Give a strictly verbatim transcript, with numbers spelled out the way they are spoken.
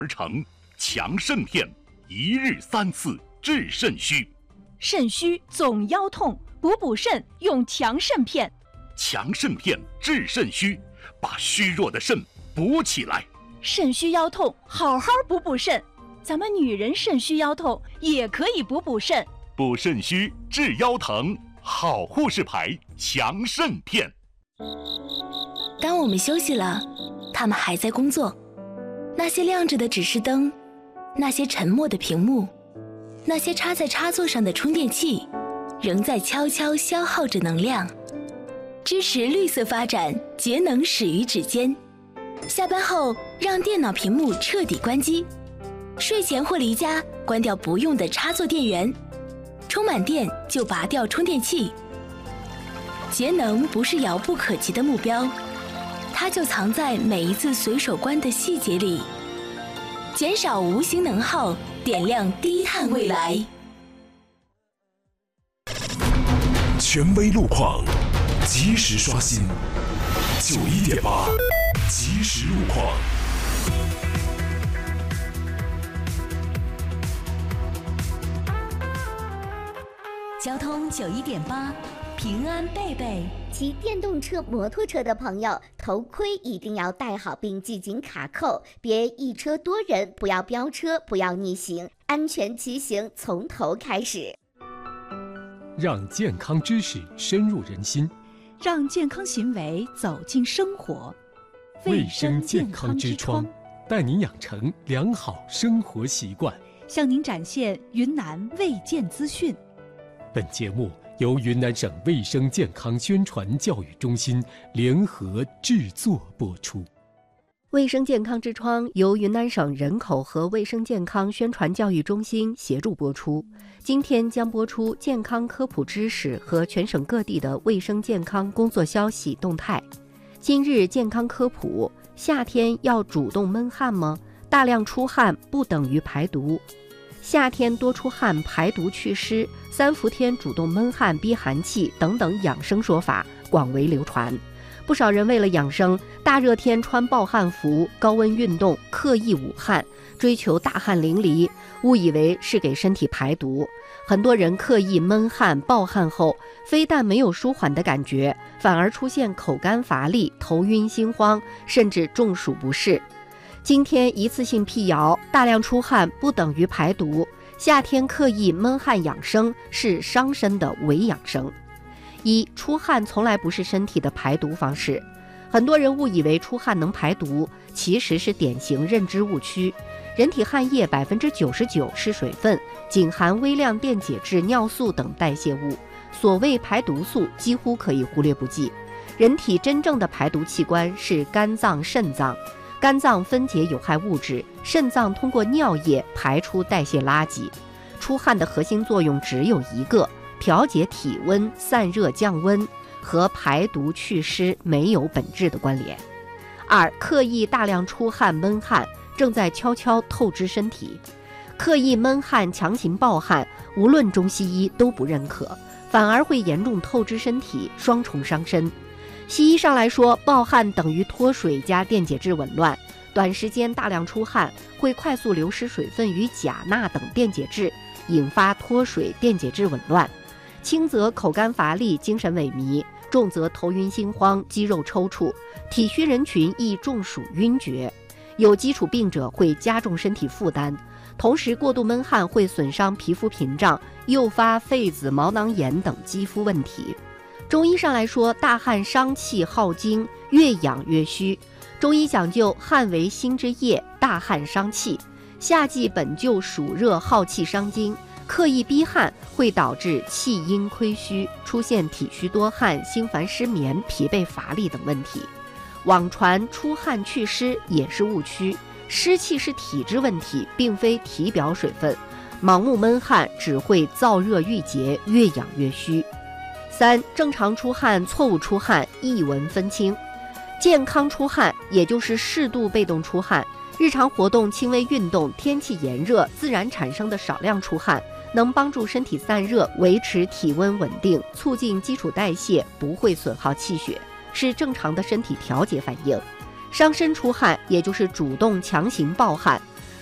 而成。强肾片，一日三次治肾虚。 肾虚总腰痛，补补肾用强肾片。 强肾片治肾虚，把虚弱的肾补起来。 肾虚腰痛，好好补补肾。咱们女人肾虚腰痛也可以补补肾。 补肾虚治腰疼，好护士牌强肾片。 当我们休息了，他们还在工作。那些亮着的指示灯，那些沉默的屏幕，那些插在插座上的充电器，仍在悄悄消耗着能量。支持绿色发展，节能始于指尖。下班后，让电脑屏幕彻底关机。睡前或离家，关掉不用的插座电源。充满电就拔掉充电器。节能不是遥不可及的目标，它就藏在每一次随手关的细节里。减少无形能耗，点亮低碳未来。 权威路况，及时刷新。九一点八，及时路况。 交通九一点八，平安贝贝。 骑电动车、摩托车的朋友，头盔一定要戴好并系紧卡扣，别一车多人，不要飙车，不要逆行，安全骑行从头开始。 让健康知识深入人心， 让健康行为走进生活。 卫生健康之窗，带您养成良好生活习惯， 向您展现云南卫健资讯。 本节目由云南省卫生健康宣传教育中心联合制作播出。 卫生健康之窗由云南省人口和卫生健康宣传教育中心协助播出。今天将播出健康科普知识和全省各地的卫生健康工作消息动态。今日健康科普：夏天要主动闷汗吗？大量出汗不等于排毒。夏天多出汗排毒祛湿，三伏天主动闷汗逼寒气等等养生说法广为流传。不少人为了养生，大热天穿暴汗服，高温运动，刻意捂汗，追求大汗淋漓，误以为是给身体排毒。很多人刻意闷汗暴汗后，非但没有舒缓的感觉，反而出现口干乏力、头晕心慌，甚至中暑不适。今天一次性辟谣，大量出汗不等于排毒，夏天刻意闷汗养生是伤身的伪养生。一、出汗从来不是身体的排毒方式。很多人误以为出汗能排毒，其实是典型认知误区。人体汗液百分之九十九是水分，仅含微量电解质、尿素等代谢物，所谓排毒素几乎可以忽略不计。人体真正的排毒器官是肝脏、肾脏。肝脏分解有害物质，肾脏通过尿液排出代谢垃圾。出汗的核心作用只有一个，调节体温、散热降温，和排毒祛湿没有本质的关联。二、刻意大量出汗闷汗，正在悄悄透支身体。刻意闷汗、强行暴汗，无论中西医都不认可，反而会严重透支身体，双重伤身。西医上来说，暴汗等于脱水加电解质紊乱，短时间大量出汗会快速流失水分与钾、钠等电解质，引发脱水、电解质紊乱。轻则口干乏力、精神萎靡，重则头晕心慌、肌肉抽搐，体虚人群易中暑晕厥。有基础病者会加重身体负担，同时过度闷汗会损伤皮肤屏障，诱发痱子、毛囊炎等肌肤问题。中医上来说，大汗伤气耗精，越养越虚。中医讲究汗为心之液，大汗伤气。夏季本就暑热耗气伤精，刻意逼汗会导致气阴亏虚，出现体虚多汗、心烦失眠、疲惫乏力等问题。网传出汗祛湿也是误区，湿气是体质问题，并非体表水分。盲目闷汗只会燥热郁结，越养越虚。三、正常出汗、错误出汗，一文分清。健康出汗，也就是适度被动出汗，日常活动、轻微运动、天气炎热自然产生的少量出汗，能帮助身体散热，维持体温稳定，促进基础代谢，不会损耗气血，是正常的身体调节反应。伤身出汗，也就是主动强行暴汗，